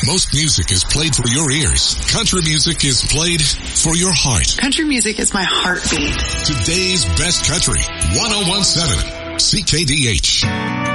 Most music is played for your ears. Country music is played for your heart. Country music is my heartbeat. Today's best country, 101.7 CKDH.